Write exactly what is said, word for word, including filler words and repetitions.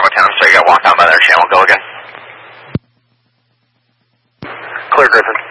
ten, so you got walk down by there, channel, go again. Clear, Griffin.